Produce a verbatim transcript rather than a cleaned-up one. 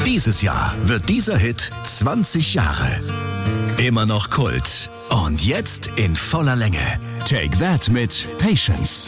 Dieses Jahr wird dieser Hit zwanzig Jahre. Immer noch Kult. Und jetzt in voller Länge. Take That mit Patience.